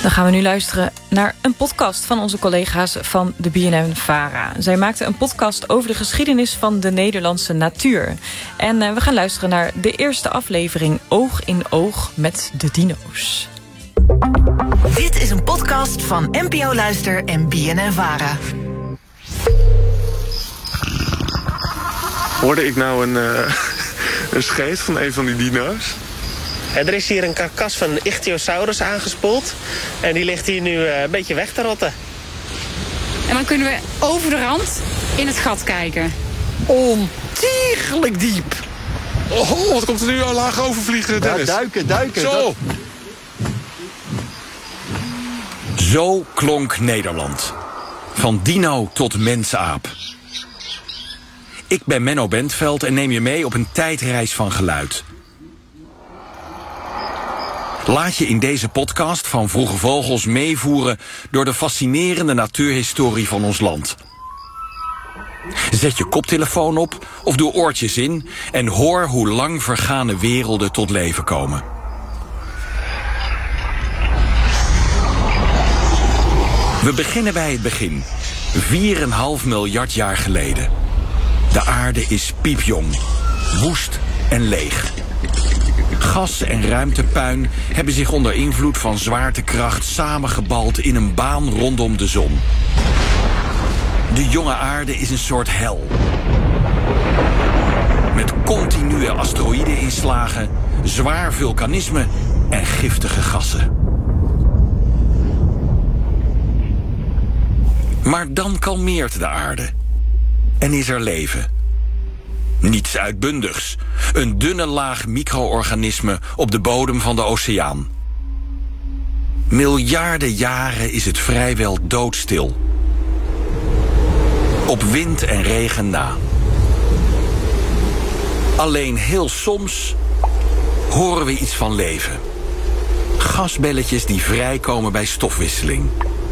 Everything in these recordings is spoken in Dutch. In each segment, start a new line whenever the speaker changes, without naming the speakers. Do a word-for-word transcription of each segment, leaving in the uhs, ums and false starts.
Dan gaan we nu luisteren naar een podcast van onze collega's van de B N N-Vara. Zij maakten een podcast over de geschiedenis van de Nederlandse natuur. En uh, we gaan luisteren naar de eerste aflevering Oog in Oog met de dino's.
Dit is een podcast van N P O Luister en B N N-Vara.
Hoorde ik nou een, uh, een scheet van een van die dino's?
Er is hier een karkas van een Ichthyosaurus aangespoeld. En die ligt hier nu uh, een beetje weg te rotten.
En dan kunnen we over de rand in het gat kijken.
Ontiegelijk diep.
Oh, wat komt er nu al laag overvliegen, Dennis?
Ja, duiken, duiken.
Zo.
Dat...
Zo klonk Nederland. Van dino tot mensaap. Ik ben Menno Bentveld en neem je mee op een tijdreis van geluid. Laat je in deze podcast van Vroege Vogels meevoeren door de fascinerende natuurhistorie van ons land. Zet je koptelefoon op of doe oortjes in en hoor hoe lang vergane werelden tot leven komen. We beginnen bij het begin, vier komma vijf miljard jaar geleden. De aarde is piepjong, woest en leeg. Gas en ruimtepuin hebben zich onder invloed van zwaartekracht samengebald in een baan rondom de zon. De jonge aarde is een soort hel. Met continue asteroïdeninslagen, zwaar vulkanisme en giftige gassen. Maar dan kalmeert de aarde. En is er leven. Niets uitbundigs. Een dunne laag micro-organismen op de bodem van de oceaan. Miljarden jaren is het vrijwel doodstil. Op wind en regen na. Alleen heel soms horen we iets van leven. Gasbelletjes die vrijkomen bij stofwisseling.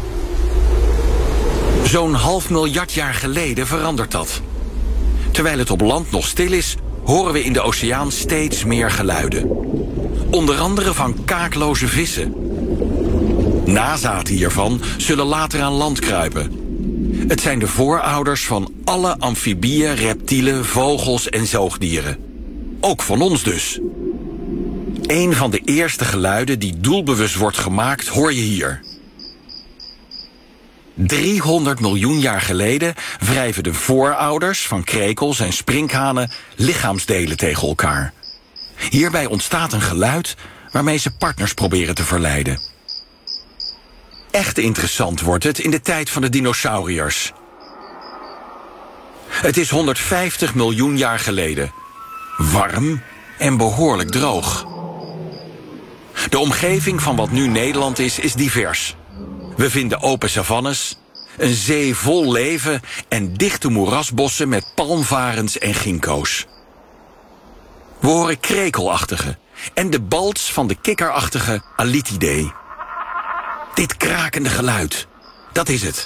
Zo'n half miljard jaar geleden verandert dat. Terwijl het op land nog stil is, horen we in de oceaan steeds meer geluiden. Onder andere van kaakloze vissen. Nazaten hiervan zullen later aan land kruipen. Het zijn de voorouders van alle amfibieën, reptielen, vogels en zoogdieren. Ook van ons dus. Een van de eerste geluiden die doelbewust wordt gemaakt, hoor je hier. driehonderd miljoen jaar geleden wrijven de voorouders van krekels en sprinkhanen lichaamsdelen tegen elkaar. Hierbij ontstaat een geluid waarmee ze partners proberen te verleiden. Echt interessant wordt het in de tijd van de dinosauriërs. Het is honderdvijftig miljoen jaar geleden. Warm en behoorlijk droog. De omgeving van wat nu Nederland is, is divers. We vinden open savannes, een zee vol leven en dichte moerasbossen met palmvarens en ginkgo's. We horen krekelachtige en de balts van de kikkerachtige Alitidae. Dit krakende geluid, dat is het.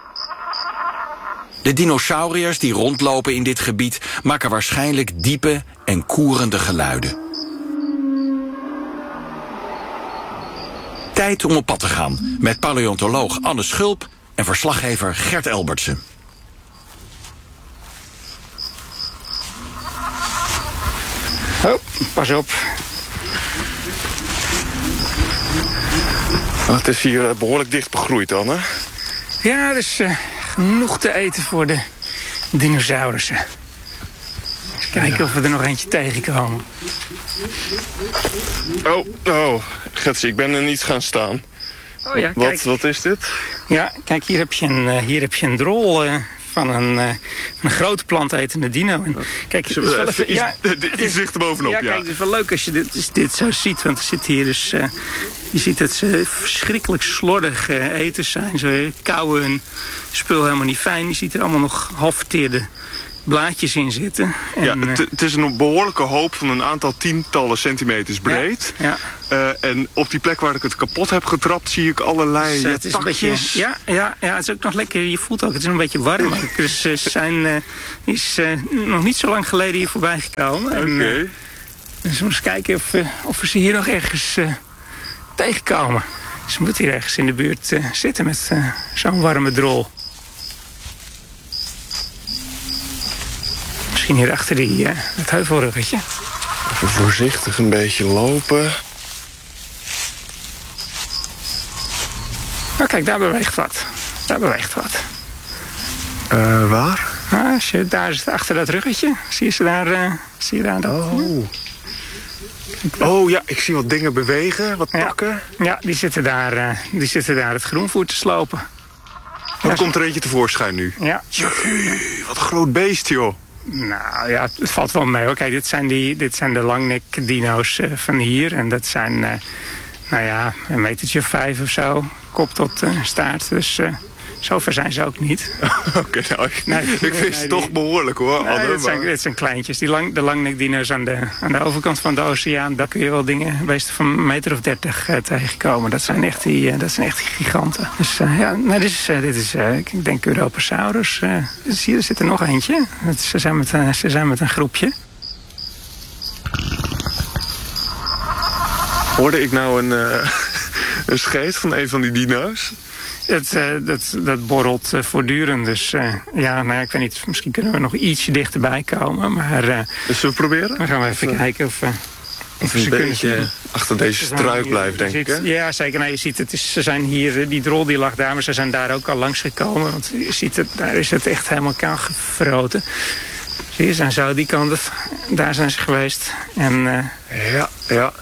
De dinosauriërs die rondlopen in dit gebied maken waarschijnlijk diepe en koerende geluiden. Tijd om op pad te gaan met paleontoloog Anne Schulp en verslaggever Gert Elbertsen.
Oh, pas op.
Oh, het is hier behoorlijk dicht begroeid dan, hè?
Ja, er is uh, genoeg te eten voor de dinosaurussen. Eens kijken ja. of we er nog eentje tegenkomen.
Oh, oh, Gertje, ik ben er niet gaan staan.
Oh ja,
wat,
kijk.
wat is dit?
Ja, kijk, hier heb je een, uh, hier heb je een drol uh, van een, uh, een grote plantetende dino. En, kijk, het is wel even,
iets,
ja,
iets dichter bovenop, ja.
Ja, kijk, het is wel leuk als je dit, dit zo ziet. Want er zit hier dus... Uh, je ziet dat ze verschrikkelijk slordig uh, eters zijn. Ze kauwen hun spul helemaal niet fijn. Je ziet er allemaal nog half verteerde blaadjes in zitten. En,
ja, het, het is een behoorlijke hoop van een aantal tientallen centimeters breed.
Ja, ja.
Uh, en op die plek waar ik het kapot heb getrapt zie ik allerlei
dus, uh, het is takjes. Een beetje, ja, ja, ja, het is ook nog lekker. Je voelt ook, het is een beetje warm. Dus ze zijn uh, is uh, nog niet zo lang geleden hier voorbij gekomen.
Oké. Okay. Uh,
dus we eens kijken of, uh, of we ze hier nog ergens uh, tegenkomen. Ze moet hier ergens in de buurt uh, zitten met uh, zo'n warme drol. Misschien hier achter die, uh, het heuvelruggetje.
Even voorzichtig een beetje lopen.
Oh, kijk, daar beweegt wat. Daar beweegt wat.
Uh, waar?
Nou, als je, daar is achter dat ruggetje. Zie je ze daar? Uh, zie je daar dat?
Oh. Oh ja, ik zie wat dingen bewegen, wat takken.
Ja, ja die, zitten daar, uh, die zitten daar het groenvoer te slopen.
Er
ja,
komt er eentje tevoorschijn nu.
Ja.
Jee, wat een groot beest, joh.
Nou ja, het valt wel mee hoor. Kijk, dit zijn, die, dit zijn de langnek-dino's uh, van hier. En dat zijn, uh, nou ja, een metertje of vijf of zo. Kop tot uh, staart. Dus uh, zover zijn ze ook niet.
Oké, okay, nou, ik,
nee,
ik vind
nee,
ze
die,
toch behoorlijk hoor.
Nee,
Anne,
dit, zijn,
maar...
dit zijn kleintjes. Die lang, de langnek-dino's aan de, aan de overkant van de oceaan. Daar kun je wel dingen, beesten van een meter of dertig uh, tegenkomen. Dat zijn echt die, uh, dat zijn echt die giganten. Dus uh, ja, nou, dit is, uh, dit is uh, ik denk Europasaurus. Uh, dus hier zit er nog eentje. Ze zijn met, uh, ze zijn met een groepje.
Hoorde ik nou een, uh, een scheet van een van die dino's?
Het, uh, dat, dat borrelt uh, voortdurend. Dus uh, ja, nou ja, ik weet niet. Misschien kunnen we nog ietsje dichterbij komen. Maar uh,
dus we proberen?
Dan gaan we even of, kijken of, uh,
of een beetje kunnen... achter deze struik blijven, denk ik. Hè?
Ja, zeker. Nou, je ziet het. Is, ze zijn hier, die drol die lag daar, maar ze zijn daar ook al langs gekomen. Want je ziet het, daar is het echt helemaal kaal gefroten. Zie je, ze zijn zo die kant. Daar zijn ze geweest. En, uh,
ja, ja.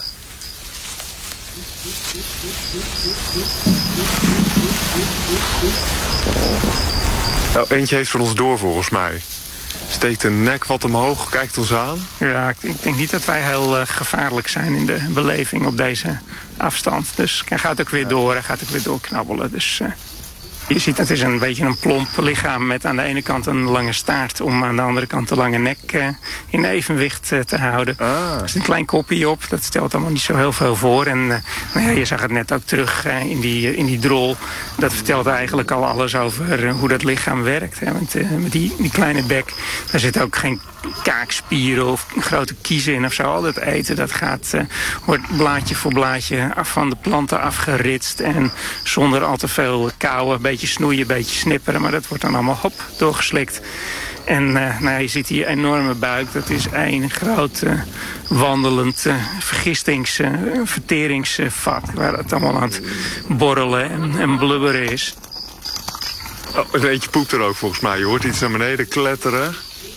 Nou, eentje heeft van ons door volgens mij. Steekt een nek wat omhoog, kijkt ons aan.
Ja, ik, ik denk niet dat wij heel uh, gevaarlijk zijn in de beleving op deze afstand. Dus hij gaat ook weer door, hij gaat ook weer doorknabbelen. Dus uh, je ziet, het is een beetje een plomp lichaam met aan de ene kant een lange staart... om aan de andere kant een lange nek uh, in evenwicht uh, te houden.
Ah.
Er is een klein kopje op, dat stelt allemaal niet zo heel veel voor. En uh, nou ja, je zag het net ook terug uh, in, die, uh, in die drol. Dat vertelt eigenlijk al alles over uh, hoe dat lichaam werkt. Hè. Want uh, met die, die kleine bek, daar zit ook geen kaakspieren of grote kiezen in of zo. Al dat eten, dat gaat, uh, wordt blaadje voor blaadje af van de planten afgeritst. En zonder al te veel kauwen, een beetje snoeien, een beetje snipperen. Maar dat wordt dan allemaal hop doorgeslikt. En uh, nou, je ziet hier een enorme buik. Dat is één groot uh, wandelend uh, vergistings, uh, verteringsvat. Waar het allemaal aan het borrelen en, en blubberen is.
Oh, een eentje poept er ook volgens mij. Je hoort iets naar beneden kletteren.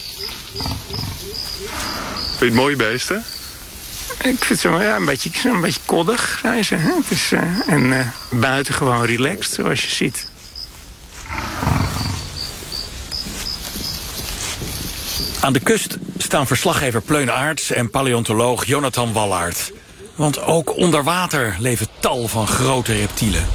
Vind je het mooie beesten?
Ik vind ze ja, een, beetje, een beetje koddig, zijn ze. Hè? Het is, uh, en uh, buitengewoon relaxed, zoals je ziet.
Aan de kust staan verslaggever Pleun Aerts en paleontoloog Jonathan Wallaert. Want ook onder water leven tal van grote reptielen.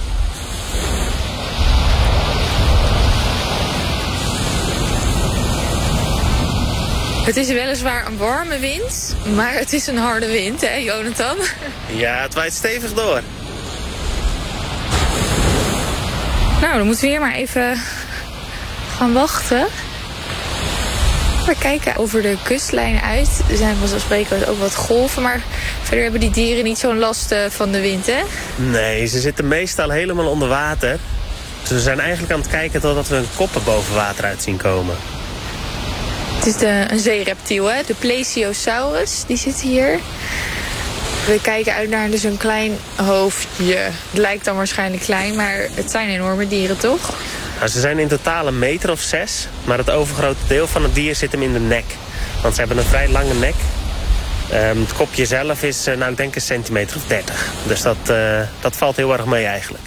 Het is weliswaar een warme wind, maar het is een harde wind, hè Jonathan?
Ja, het waait stevig door.
Nou, dan moeten we hier maar even gaan wachten. We kijken over de kustlijn uit. Er zijn vanzelfsprekend ook wat golven, maar verder hebben die dieren niet zo'n last van de wind, hè?
Nee, ze zitten meestal helemaal onder water. Dus we zijn eigenlijk aan het kijken totdat we hun koppen boven water uit zien komen.
Het is de, een zeereptiel, hè? De Plesiosaurus, die zit hier. We kijken uit naar dus een klein hoofdje. Het lijkt dan waarschijnlijk klein, maar het zijn enorme dieren, toch?
Nou, ze zijn in totaal een meter of zes, maar het overgrote deel van het dier zit hem in de nek. Want ze hebben een vrij lange nek. Um, het kopje zelf is, uh, nou, ik denk een centimeter of dertig. Dus dat, uh, dat valt heel erg mee eigenlijk.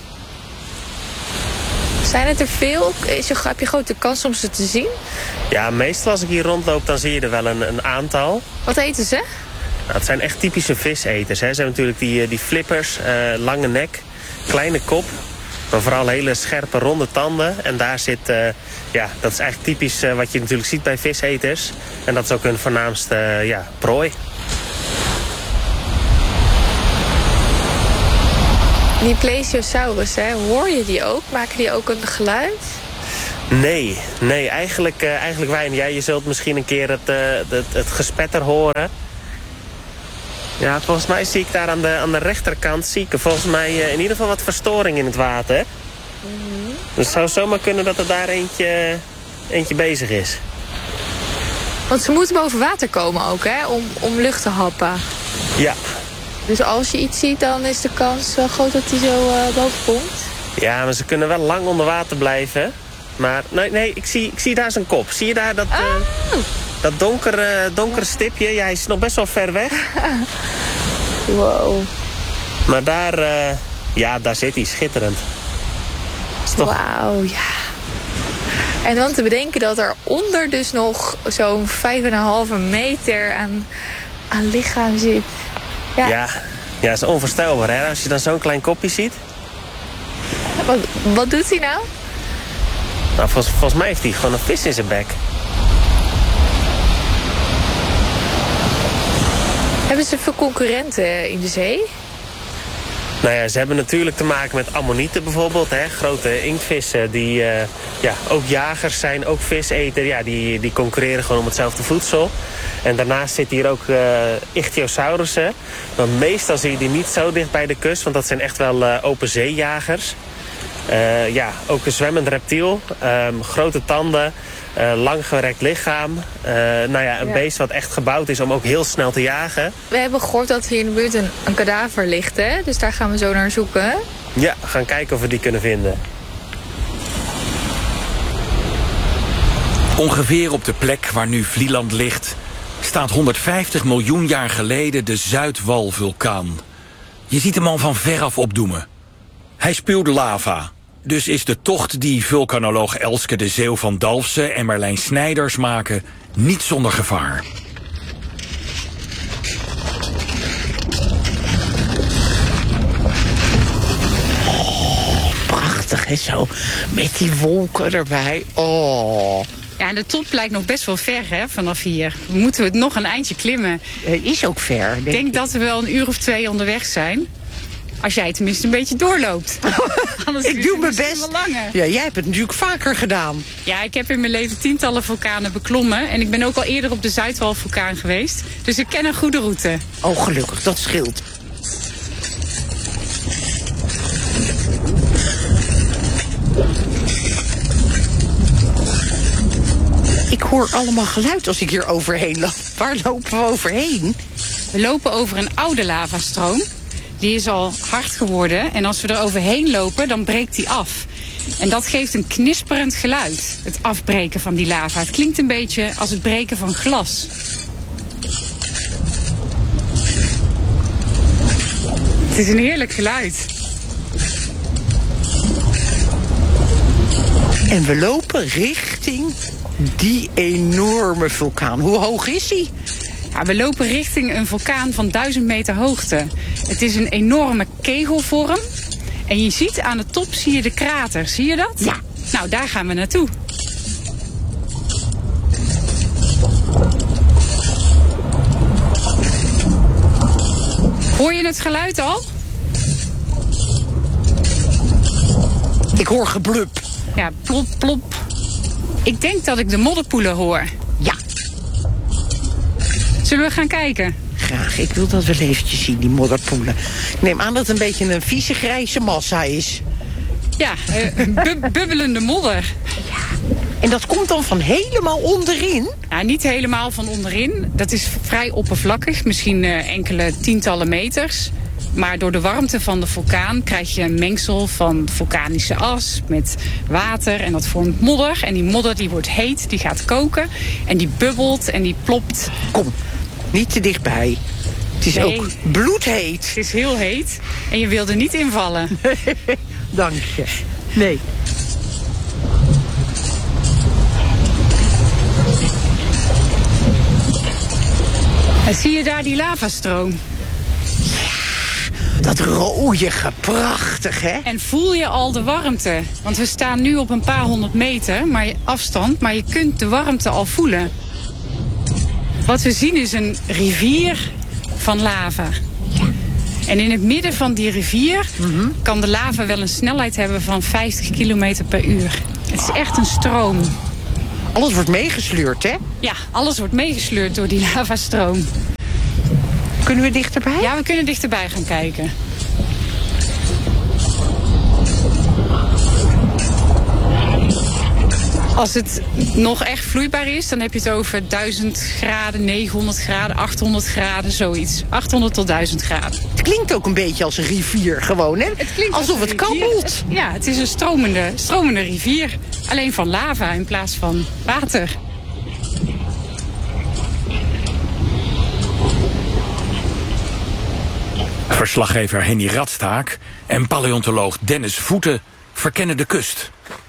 Zijn het er veel? Is je, heb je grote kans om ze te zien?
Ja, meestal als ik hier rondloop, dan zie je er wel een, een aantal.
Wat eten ze?
Nou, het zijn echt typische viseters. Hè. Ze hebben natuurlijk die, die flippers, uh, lange nek, kleine kop. Maar vooral hele scherpe, ronde tanden. En daar zit, uh, ja, dat is eigenlijk typisch uh, wat je natuurlijk ziet bij viseters. En dat is ook hun voornaamste uh, ja, prooi.
Die Plesiosaurus, hè, hoor je die ook? Maken die ook een geluid?
Nee, nee, eigenlijk, uh, eigenlijk weinig. Ja, je zult misschien een keer het, uh, het, het gespetter horen. Ja, volgens mij zie ik daar aan de, aan de rechterkant... zie ik er volgens mij uh, in ieder geval wat verstoring in het water. Mm-hmm. Dus het zou zomaar kunnen dat er daar eentje, eentje bezig is.
Want ze moeten boven water komen ook, hè? Om, om lucht te happen.
Ja.
Dus als je iets ziet, dan is de kans wel groot dat hij zo uh, boven komt?
Ja, maar ze kunnen wel lang onder water blijven. Maar nee, nee ik, zie, ik zie daar zijn kop. Zie je daar dat, uh, oh. dat donkere, donkere stipje? Ja, hij is nog best wel ver weg.
Wow.
Maar daar, uh, ja, daar zit hij, schitterend. Toch...
Wauw, ja. En dan te bedenken dat er onder dus nog zo'n vijf en een halve meter aan, aan lichaam zit. Ja,
ja, ja, dat is onvoorstelbaar, hè? Als je dan zo'n klein kopje ziet.
Wat, wat doet hij nou?
Nou, volgens, volgens mij heeft hij gewoon een vis in zijn bek.
Hebben ze veel concurrenten in de zee?
Nou ja, ze hebben natuurlijk te maken met ammonieten bijvoorbeeld. Hè? Grote inktvissen die uh, ja, ook jagers zijn, ook viseter. Ja, die, die concurreren gewoon om hetzelfde voedsel. En daarnaast zitten hier ook uh, ichthyosaurussen. Maar meestal zie je die niet zo dicht bij de kust, want dat zijn echt wel uh, openzeejagers. Uh, ja, ook een zwemmend reptiel. Um, grote tanden. Uh, langgerekt lichaam. Uh, nou ja, een ja. beest wat echt gebouwd is om ook heel snel te jagen.
We hebben gehoord dat hier in de buurt een, een kadaver ligt, hè? Dus daar gaan we zo naar zoeken.
Ja, we gaan kijken of we die kunnen vinden.
Ongeveer op de plek waar nu Vlieland ligt... staat honderdvijftig miljoen jaar geleden de Zuidwalvulkaan. Je ziet hem al van veraf opdoemen. Hij spuwde lava. Dus is de tocht die vulkanoloog Elske de Zeeuw van Dalfsen en Marlijn Snijders maken niet zonder gevaar.
Oh, prachtig hè, zo. Met die wolken erbij. Oh.
Ja, en de top lijkt nog best wel ver hè, vanaf hier. We moeten het nog een eindje klimmen.
Uh, is ook ver.
Ik denk dat we wel een uur of twee onderweg zijn. Als jij tenminste een beetje doorloopt.
Ik doe mijn best. Ja, jij hebt het natuurlijk vaker gedaan.
Ja, ik heb in mijn leven tientallen vulkanen beklommen. En ik ben ook al eerder op de Zuidwalvulkaan geweest. Dus ik ken een goede route.
Oh, gelukkig. Dat scheelt. Ik hoor allemaal geluid als ik hier overheen loop. Waar lopen we overheen?
We lopen over een oude lavastroom. Die is al hard geworden en als we er overheen lopen, dan breekt die af. En dat geeft een knisperend geluid, het afbreken van die lava. Het klinkt een beetje als het breken van glas. Het is een heerlijk geluid.
En we lopen richting die enorme vulkaan. Hoe hoog is die?
Ja, we lopen richting een vulkaan van duizend meter hoogte. Het is een enorme kegelvorm. En je ziet aan de top zie je de krater. Zie je dat?
Ja.
Nou, daar gaan we naartoe. Hoor je het geluid al?
Ik hoor geblub.
Ja, plop, plop. Ik denk dat ik de modderpoelen hoor.
Ja.
Zullen we gaan kijken?
Graag, ik wil dat wel eventjes zien, die modderpoelen. Ik neem aan dat het een beetje een vieze grijze massa is.
Ja, uh, bu bubbelende modder.
Ja. En dat komt dan van helemaal onderin?
Ja, niet helemaal van onderin. Dat is vrij oppervlakkig, misschien uh, enkele tientallen meters. Maar door de warmte van de vulkaan krijg je een mengsel van vulkanische as met water. En dat vormt modder. En die modder die wordt heet, die gaat koken. En die bubbelt en die plopt.
Kom, niet te dichtbij. Het is nee. ook bloedheet.
Het is heel heet. En je wil er niet invallen.
Dank je. Nee.
En zie je daar die lavastroom?
Dat rooige, prachtig, hè?
En voel je al de warmte? Want we staan nu op een paar honderd meter maar afstand, maar je kunt de warmte al voelen. Wat we zien is een rivier van lava.
Ja.
En in het midden van die rivier
mm-hmm.
kan de lava wel een snelheid hebben van vijftig kilometer per uur. Het is echt een stroom.
Alles wordt meegesleurd, hè?
Ja, alles wordt meegesleurd door die lavastroom.
Kunnen we dichterbij?
Ja, we kunnen dichterbij gaan kijken. Als het nog echt vloeibaar is, dan heb je het over duizend graden, negenhonderd graden, achthonderd graden, zoiets. achthonderd tot duizend graden.
Het klinkt ook een beetje als een rivier gewoon, hè?
Het klinkt
alsof
als
het
rivier.
kabbelt.
Ja, het is een stromende, stromende rivier. Alleen van lava in plaats van water.
Verslaggever Henny Radstaak en paleontoloog Dennis Voeten verkennen de kust.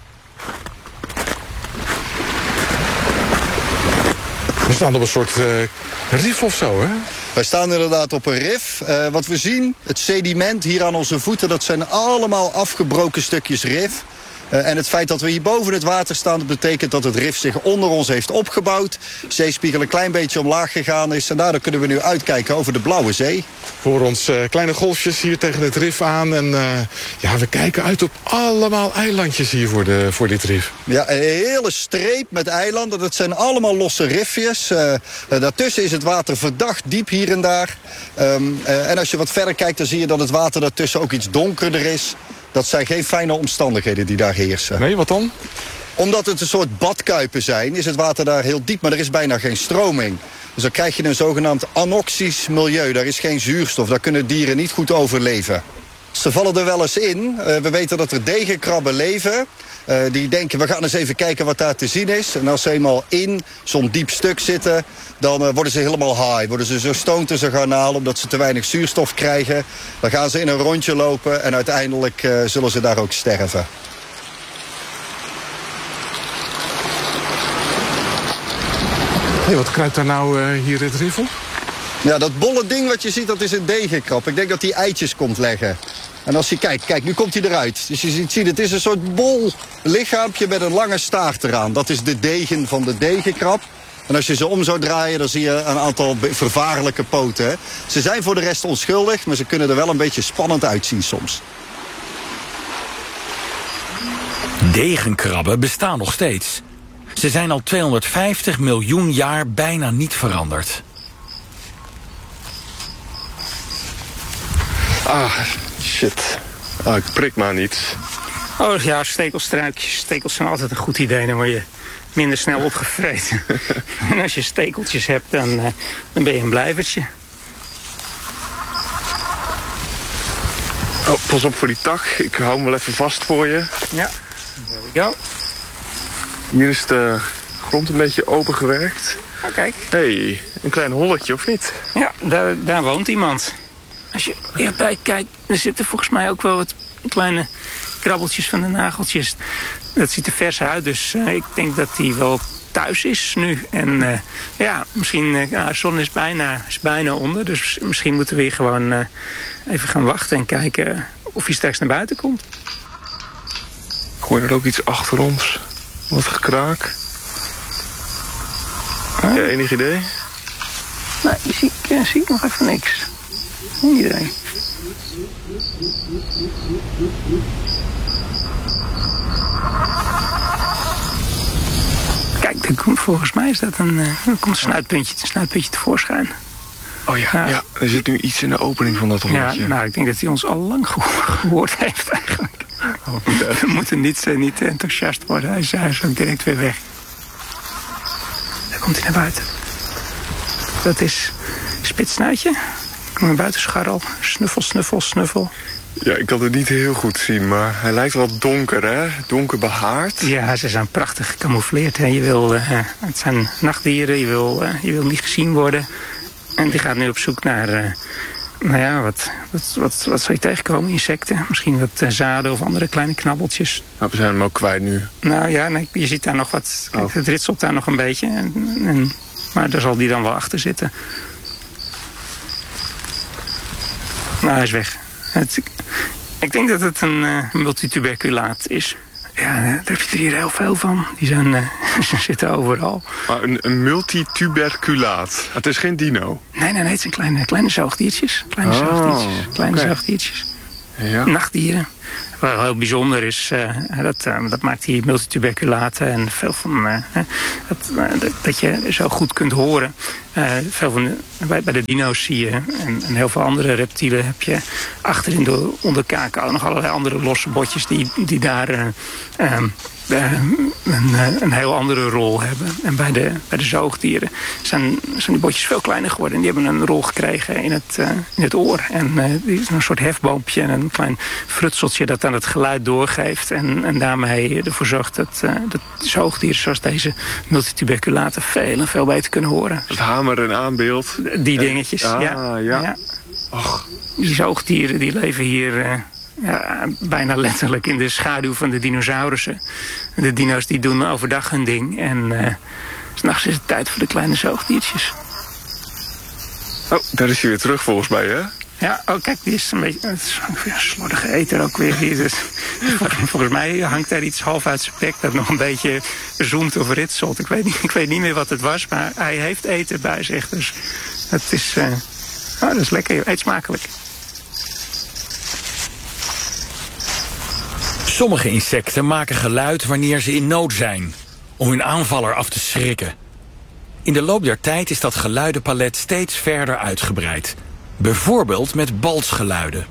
We staan op een soort uh, rif of zo, hè?
Wij staan inderdaad op een rif. Uh, wat we zien, het sediment hier aan onze voeten, dat zijn allemaal afgebroken stukjes rif. Uh, en het feit dat we hier boven het water staan, dat betekent dat het rif zich onder ons heeft opgebouwd. Zeespiegel een klein beetje omlaag gegaan is. En daardoor kunnen we nu uitkijken over de Blauwe Zee.
Voor ons uh, kleine golfjes hier tegen het rif aan. En uh, ja, we kijken uit op allemaal eilandjes hier voor, de, voor dit rif.
Ja, een hele streep met eilanden. Dat zijn allemaal losse rifjes. Uh, uh, daartussen is het water verdacht diep hier en daar. Um, uh, en als je wat verder kijkt, dan zie je dat het water daartussen ook iets donkerder is. Dat zijn geen fijne omstandigheden die daar heersen.
Nee, wat dan?
Omdat het een soort badkuipen zijn, is het water daar heel diep, maar er is bijna geen stroming. Dus dan krijg je een zogenaamd anoxisch milieu. Daar is geen zuurstof, daar kunnen dieren niet goed overleven. Ze vallen er wel eens in. Uh, we weten dat er degenkrabben leven. Uh, die denken, we gaan eens even kijken wat daar te zien is. En als ze eenmaal in zo'n diep stuk zitten, dan uh, worden ze helemaal high. Worden ze zo stoned als een garnaal, omdat ze te weinig zuurstof krijgen. Dan gaan ze in een rondje lopen en uiteindelijk uh, zullen ze daar ook sterven.
Hey, wat kruipt daar nou uh, hier het rif op?
Ja, dat bolle ding wat je ziet, dat is een degenkrab. Ik denk dat hij eitjes komt leggen. En als je kijkt, kijk, nu komt hij eruit. Dus je ziet, ziet, het is een soort bol lichaampje met een lange staart eraan. Dat is de degen van de degenkrab. En als je ze om zou draaien, dan zie je een aantal vervaarlijke poten. Hè. Ze zijn voor de rest onschuldig, maar ze kunnen er wel een beetje spannend uitzien soms.
Degenkrabben bestaan nog steeds. Ze zijn al tweehonderdvijftig miljoen jaar bijna niet veranderd.
Ah, shit. Ah, ik prik maar niet.
Oh ja, stekelstruikjes. Stekels zijn altijd een goed idee. Dan word je minder snel opgevreten. En als je stekeltjes hebt, dan, uh, dan ben je een blijvertje.
Oh, pas op voor die tak. Ik hou hem wel even vast voor je.
Ja, there we go.
Hier is de grond een beetje opengewerkt.
Oh, kijk.
Hé, hey, een klein holletje, of niet?
Ja, daar, daar woont iemand. Als je erbij kijkt, er zitten volgens mij ook wel wat kleine krabbeltjes van de nageltjes. Dat ziet er vers uit, dus uh, ik denk dat hij wel thuis is nu. En uh, ja, misschien, uh, nou, de zon is bijna, is bijna onder, dus misschien moeten we hier gewoon uh, even gaan wachten en kijken of hij straks naar buiten komt.
Ik hoor er ook iets achter ons. Wat gekraak. Huh? Ja, enig idee?
Nee, zie ik, uh, zie ik nog even niks. Geen idee. Kijk, er komt, volgens mij is dat een, uh, er komt een snuitpuntje, een snuitpuntje tevoorschijn.
Oh ja, ja, ja, er zit nu iets in de opening van dat holletje.
Ja, nou, ik denk dat hij ons al lang gehoord heeft eigenlijk.
Oh,
we moeten niet, uh, niet enthousiast worden. Hij is, hij is ook direct weer weg. Daar komt hij naar buiten. Dat is spitsnuitje. Kom naar buiten, scharrel. Snuffel, snuffel, snuffel.
Ja, ik kan het niet heel goed zien, maar hij lijkt wel donker, hè? Donker behaard.
Ja, ze zijn prachtig gecamoufleerd. Hè. Je wil, uh, het zijn nachtdieren, je wil, uh, je wil niet gezien worden. En die gaat nu op zoek naar, uh, nou ja, wat, wat, wat, wat zou je tegenkomen? Insecten, misschien wat uh, zaden of andere kleine knabbeltjes.
Nou, we zijn hem ook kwijt nu.
Nou ja, nee, je ziet daar nog wat, kijk, oh. Het ritselt daar nog een beetje. En, en, maar daar zal die dan wel achter zitten. Nou, hij is weg. Het, ik denk dat het een uh, multituberculaat is. Ja, daar heb je er hier heel veel van. Die zijn, uh, ze zitten overal.
Maar een, een multituberculaat. Het is geen dino.
Nee, nee, nee. Het zijn kleine, kleine zoogdiertjes. Kleine oh, zoogdiertjes. Kleine okay. zoogdiertjes.
Ja.
Nachtdieren. wat heel bijzonder is, uh, dat, uh, dat maakt die multituberculaten en veel van uh, dat, uh, dat je zo goed kunt horen. Uh, veel van de, bij, bij de dino's zie je en, en heel veel andere reptielen heb je achterin de onderkaken nog allerlei andere losse botjes die, die daar uh, um, Uh, een, een heel andere rol hebben. En bij de, bij de zoogdieren zijn, zijn die botjes veel kleiner geworden. En die hebben een rol gekregen in het, uh, in het oor. En uh, die is een soort hefboompje en een klein frutseltje dat dan het geluid doorgeeft. En, en daarmee ervoor zorgt dat, uh, dat zoogdieren zoals deze multituberculaten veel en veel beter kunnen horen.
Het hamer en aanbeeld.
Die dingetjes,
ah,
ja.
ja.
ja. Och. Die zoogdieren die leven hier... Uh, Ja, bijna letterlijk in de schaduw van de dinosaurussen. De dino's die doen overdag hun ding. En uh, 's nachts is het tijd voor de kleine zoogdiertjes.
Oh, daar is hij weer terug volgens mij, hè?
Ja, oh kijk, die is een beetje... Het is een slordige eter ook weer hier. Dus, volgens mij hangt daar iets half uit zijn bek dat nog een beetje zoomt of ritselt. Ik weet niet, ik weet niet meer wat het was, maar hij heeft eten bij zich. Dus het is, uh, oh, dat is lekker, eet smakelijk.
Sommige insecten maken geluid wanneer ze in nood zijn, om hun aanvaller af te schrikken. In de loop der tijd is dat geluidenpalet steeds verder uitgebreid. Bijvoorbeeld met balsgeluiden.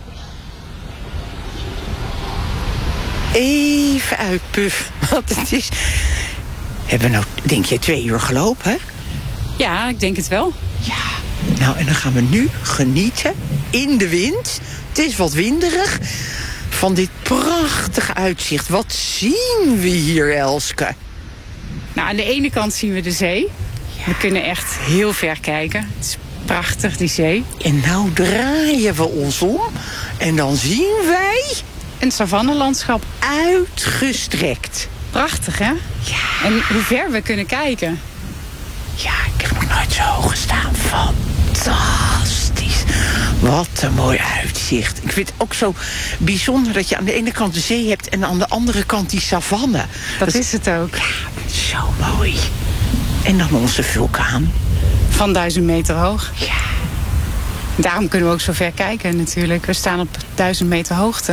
Even uitpuffen, want het is... Hebben we nou, denk je, twee uur gelopen, hè?
Ja, ik denk het wel.
Ja, nou, en dan gaan we nu genieten in de wind. Het is wat winderig. Van dit prachtige uitzicht. Wat zien we hier, Elske?
Nou, aan de ene kant zien we de zee. Ja. We kunnen echt heel ver kijken. Het is prachtig, die zee.
En nou draaien we ons om. En dan zien wij...
een savannelandschap.
Uitgestrekt.
Prachtig, hè?
Ja.
En hoe ver we kunnen kijken.
Ja, ik heb nog nooit zo hoog gestaan. Fantastisch. Wat een mooi uitzicht. Ik vind het ook zo bijzonder dat je aan de ene kant de zee hebt... en aan de andere kant die savanne.
Dat, dat is het ook.
Ja, zo mooi. En dan onze vulkaan.
Van duizend meter hoog.
Ja.
Daarom kunnen we ook zo ver kijken natuurlijk. We staan op duizend meter hoogte.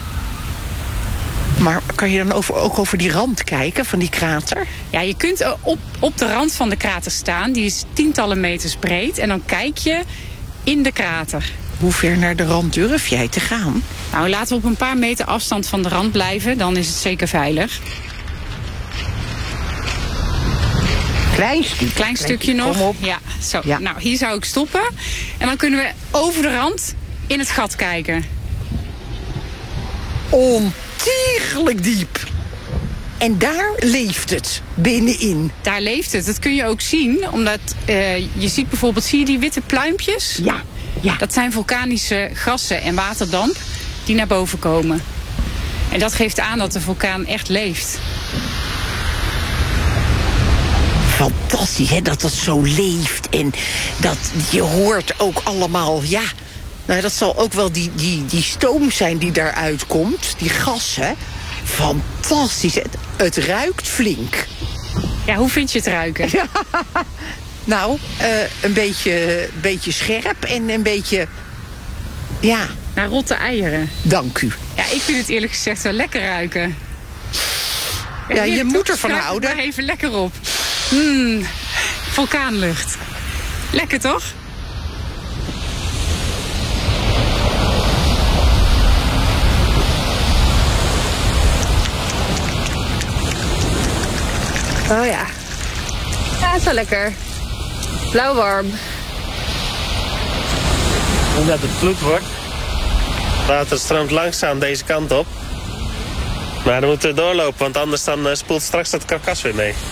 Maar kan je dan over, ook over die rand kijken van die krater?
Ja, je kunt op, op de rand van de krater staan. Die is tientallen meters breed. En dan kijk je in de krater.
Hoe ver naar de rand durf jij te gaan?
Nou, laten we op een paar meter afstand van de rand blijven. Dan is het zeker veilig.
Klein stukje.
Klein stukje nog.
Kom op.
Ja, zo.
Ja.
Nou, hier zou ik stoppen. En dan kunnen we over de rand in het gat kijken.
Ontiegelijk diep. En daar leeft het, binnenin.
Daar leeft het. Dat kun je ook zien, omdat uh, je ziet bijvoorbeeld, zie je die witte pluimpjes?
Ja, ja.
Dat zijn vulkanische gassen en waterdamp die naar boven komen. En dat geeft aan dat de vulkaan echt leeft.
Fantastisch, hè, dat dat zo leeft. En dat je hoort ook allemaal, ja... Nou, dat zal ook wel die, die, die stoom zijn die daaruit komt. Die gassen. Fantastisch. Het, het ruikt flink.
Ja, hoe vind je het ruiken?
Ja, nou, uh, een beetje, beetje scherp en een beetje... Ja.
Naar rotte eieren.
Dank u.
Ja, ik vind het eerlijk gezegd wel lekker ruiken.
Ja, ja je moet ervan houden.
Maar even lekker op. Mm, vulkaanlucht. Lekker toch?
Oh ja. Ja, het is wel lekker. Blauw warm.
Omdat het vloed wordt. Water stroomt langzaam deze kant op. Maar dan moeten we doorlopen, want anders dan uh, spoelt straks dat karkas weer mee.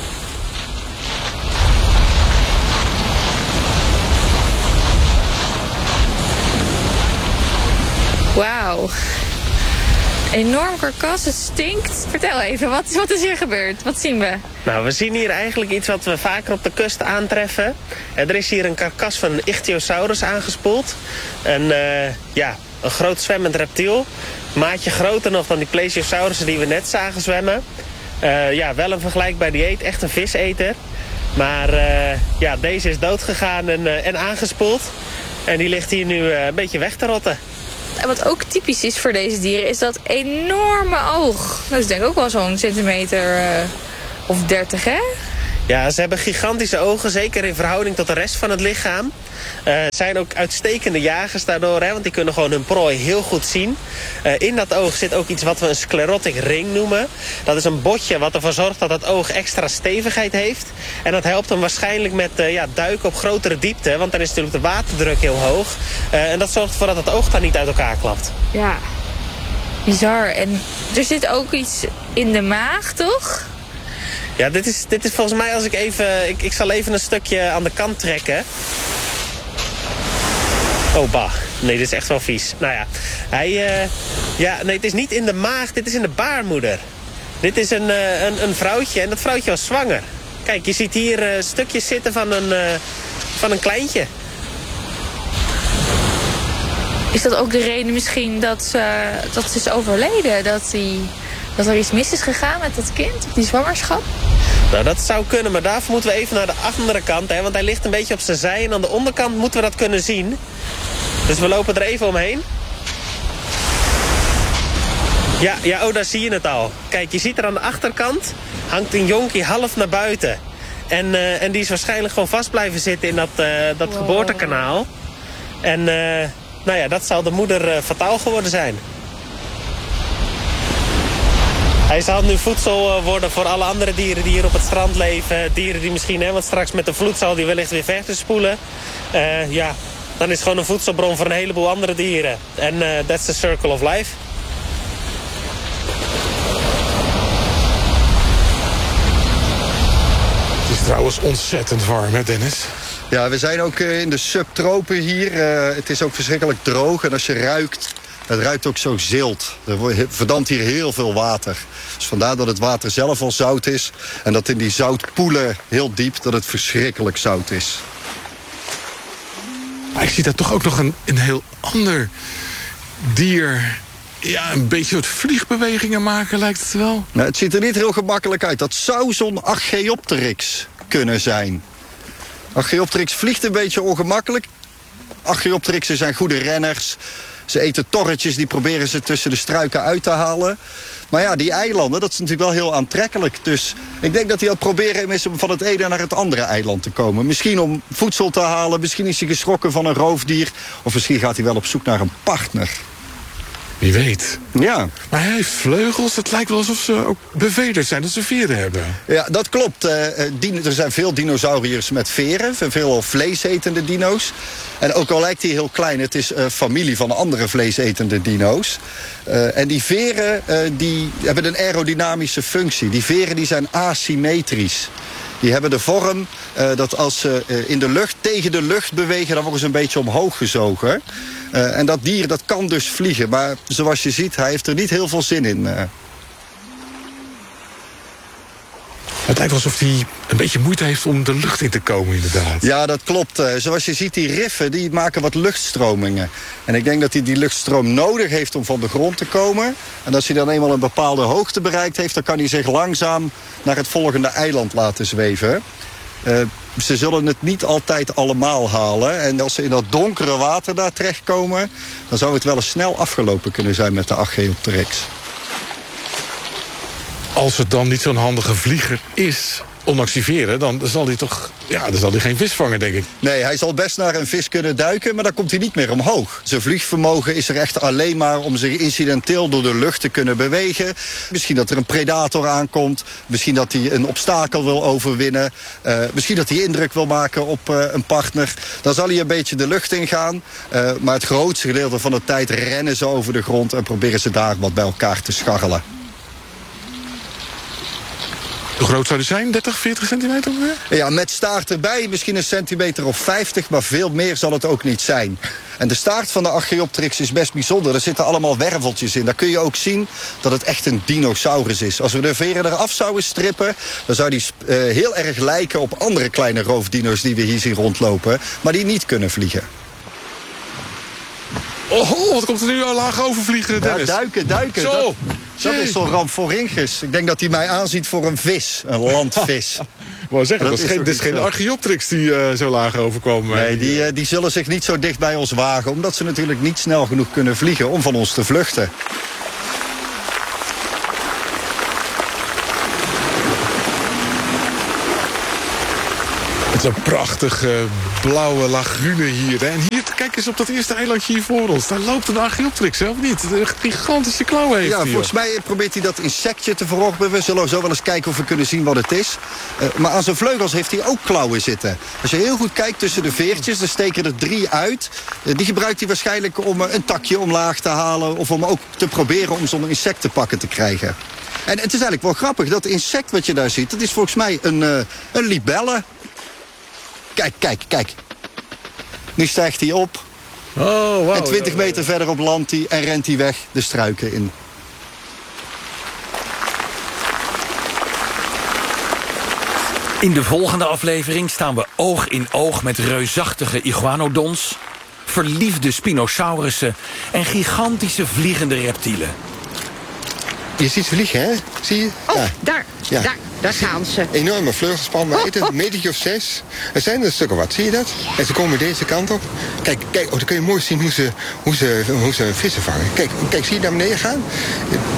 Wauw. Enorm karkas, het stinkt. Vertel even, wat, wat is hier gebeurd? Wat zien we?
Nou, we zien hier eigenlijk iets wat we vaker op de kust aantreffen. Er is hier een karkas van een ichthyosaurus aangespoeld. Een, uh, ja, een groot zwemmend reptiel. Maatje groter nog dan die plesiosaurussen die we net zagen zwemmen. Uh, ja, wel een vergelijkbaar dieet, echt een viseter. Maar uh, ja, deze is doodgegaan en, uh, en aangespoeld. En die ligt hier nu uh, een beetje weg te rotten.
En wat ook typisch is voor deze dieren is dat enorme oog. Dat is denk ik ook wel zo'n centimeter uh, of dertig, hè?
Ja, ze hebben gigantische ogen, zeker in verhouding tot de rest van het lichaam. Uh, zijn ook uitstekende jagers daardoor, hè, want die kunnen gewoon hun prooi heel goed zien. Uh, in dat oog zit ook iets wat we een sclerotic ring noemen. Dat is een botje wat ervoor zorgt dat het oog extra stevigheid heeft. En dat helpt hem waarschijnlijk met uh, ja, duiken op grotere diepte, want dan is natuurlijk de waterdruk heel hoog. Uh, en dat zorgt ervoor dat het oog dan niet uit elkaar klapt.
Ja, bizar. En er zit ook iets in de maag, toch?
Ja, dit is, dit is volgens mij als ik even... Ik, ik zal even een stukje aan de kant trekken. Oh, bah. Nee, dit is echt wel vies. Nou ja, hij... Uh, ja, nee, het is niet in de maag, dit is in de baarmoeder. Dit is een, uh, een, een vrouwtje en dat vrouwtje was zwanger. Kijk, je ziet hier uh, stukjes zitten van een, uh, van een kleintje.
Is dat ook de reden misschien dat ze, dat ze is overleden? Dat, die, dat er iets mis is gegaan met dat kind, die zwangerschap?
Nou, dat zou kunnen, maar daarvoor moeten we even naar de andere kant. Hè, want hij ligt een beetje op zijn zij en aan de onderkant moeten we dat kunnen zien. Dus we lopen er even omheen. Ja, ja, oh, daar zie je het al. Kijk, je ziet er aan de achterkant hangt een jonkie half naar buiten. En, uh, en die is waarschijnlijk gewoon vast blijven zitten in dat, uh, dat wow. geboortekanaal. En uh, nou ja, dat zal de moeder uh, fataal geworden zijn. Hij zal nu voedsel worden voor alle andere dieren die hier op het strand leven. Dieren die misschien, hè, want straks met de vloed zal die wellicht weer verder spoelen. Uh, ja, dan is het gewoon een voedselbron voor een heleboel andere dieren. En uh, that's the circle of life.
Het is trouwens ontzettend warm, hè Dennis?
Ja, we zijn ook uh, in de subtropen hier. Uh, het is ook verschrikkelijk droog en als je ruikt... Het ruikt ook zo zilt. Er verdampt hier heel veel water. Dus vandaar dat het water zelf al zout is. En dat in die zoutpoelen heel diep dat het verschrikkelijk zout is.
Maar ik zie daar toch ook nog een, een heel ander dier. Ja, een beetje wat vliegbewegingen maken lijkt het wel.
Nou, het ziet er niet heel gemakkelijk uit. Dat zou zo'n Archaeopteryx kunnen zijn. Archaeopteryx vliegt een beetje ongemakkelijk. Archaeopteryxen zijn goede renners. Ze eten torretjes, die proberen ze tussen de struiken uit te halen. Maar ja, die eilanden, dat is natuurlijk wel heel aantrekkelijk. Dus ik denk dat hij aan het proberen is om van het ene naar het andere eiland te komen. Misschien om voedsel te halen, misschien is hij geschrokken van een roofdier. Of misschien gaat hij wel op zoek naar een partner.
Wie weet.
Ja.
Maar hij heeft vleugels. Het lijkt wel alsof ze ook bevederd zijn, dat ze veren hebben.
Ja, dat klopt. Uh, er zijn veel dinosauriërs met veren. Veel vleesetende dino's. En ook al lijkt hij heel klein, het is uh, familie van andere vleesetende dino's. Uh, en die veren uh, die hebben een aerodynamische functie. Die veren die zijn asymmetrisch. Die hebben de vorm uh, dat als ze uh, in de lucht tegen de lucht bewegen... dan worden ze een beetje omhoog gezogen. Uh, en dat dier dat kan dus vliegen. Maar zoals je ziet, hij heeft er niet heel veel zin in. Uh.
Het lijkt alsof hij een beetje moeite heeft om de lucht in te komen, inderdaad.
Ja, dat klopt. Uh, zoals je ziet, die riffen die maken wat luchtstromingen. En ik denk dat hij die luchtstroom nodig heeft om van de grond te komen. En als hij dan eenmaal een bepaalde hoogte bereikt heeft... dan kan hij zich langzaam naar het volgende eiland laten zweven. Uh, ze zullen het niet altijd allemaal halen. En als ze in dat donkere water daar terechtkomen... dan zou het wel eens snel afgelopen kunnen zijn met de Archaeopteryx.
Als het dan niet zo'n handige vlieger is, ondanks die veren... dan zal hij toch, ja, dan zal hij geen vis vangen, denk ik.
Nee, hij zal best naar een vis kunnen duiken, maar dan komt hij niet meer omhoog. Zijn vliegvermogen is er echt alleen maar om zich incidenteel door de lucht te kunnen bewegen. Misschien dat er een predator aankomt. Misschien dat hij een obstakel wil overwinnen. Uh, misschien dat hij indruk wil maken op uh, een partner. Dan zal hij een beetje de lucht ingaan. Uh, maar het grootste gedeelte van de tijd rennen ze over de grond... en proberen ze daar wat bij elkaar te scharrelen.
Hoe groot zou die zijn? dertig, veertig centimeter ongeveer?
Ja, met staart erbij misschien een centimeter of vijftig... maar veel meer zal het ook niet zijn. En de staart van de Archaeopteryx is best bijzonder. Er zitten allemaal werveltjes in. Daar kun je ook zien dat het echt een dinosaurus is. Als we de veren eraf zouden strippen... dan zou die uh, heel erg lijken op andere kleine roofdino's... die we hier zien rondlopen, maar die niet kunnen vliegen.
Oh, wat komt er nu al laag overvliegen, Dennis?
Ja, duiken, duiken.
Zo.
Dat, dat is zo'n Rhamphorhynchus. Ik denk dat hij mij aanziet voor een vis, een landvis.
wou zeggen,
Dat
dat is
is
geen,
ook
dit is
niet
geen
zo.
Archaeopteryx die uh, zo laag overkomen.
Nee, die, uh, die zullen zich niet zo dicht bij ons wagen, omdat ze natuurlijk niet snel genoeg kunnen vliegen om van ons te vluchten.
Het is een prachtige blauwe lagune hier. Hè? En hier, kijk eens op dat eerste eilandje hier voor ons. Daar loopt een Archaeopteryx, hè, of niet? Een gigantische klauwen heeft
Ja,
hij.
volgens mij probeert hij dat insectje te verorberen. We zullen zo wel eens kijken of we kunnen zien wat het is. Uh, maar aan zijn vleugels heeft hij ook klauwen zitten. Als je heel goed kijkt tussen de veertjes, dan steken er drie uit. Uh, die gebruikt hij waarschijnlijk om uh, een takje omlaag te halen, of om ook te proberen om zo'n insect te pakken te krijgen. En het is eigenlijk wel grappig. Dat insect wat je daar ziet, dat is volgens mij een, uh, een libelle. Kijk, kijk, kijk. Nu stijgt hij op.
Oh, wow.
En twintig meter verderop landt hij en rent hij weg de struiken in.
In de volgende aflevering staan we oog in oog met reusachtige iguanodons, verliefde spinosaurussen en gigantische vliegende reptielen.
Je ziet ze vliegen, hè? Zie je?
Oh,
ja.
daar,
Ja.
daar, daar gaan ze.
Enorme vleugelspan, maar
Oh,
eten,
oh.
een metertje of zes. Er zijn er een stuk of wat, zie je dat? En ze komen deze kant op. Kijk, kijk, oh, dan kun je mooi zien hoe ze, hoe ze, hoe ze vissen vangen. Kijk, kijk, zie je naar beneden gaan?